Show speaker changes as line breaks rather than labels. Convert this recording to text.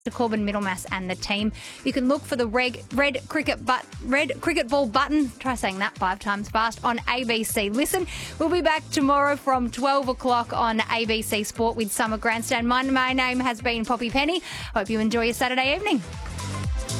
to Corbin Middlemass and the team. You can look for the red cricket ball button, try saying that 5 times fast, on ABC Listen. We'll be back tomorrow from 12 o'clock on ABC Sport with Summer Grandstand. My name has been Poppy Penny. Hope you enjoy your Saturday evening.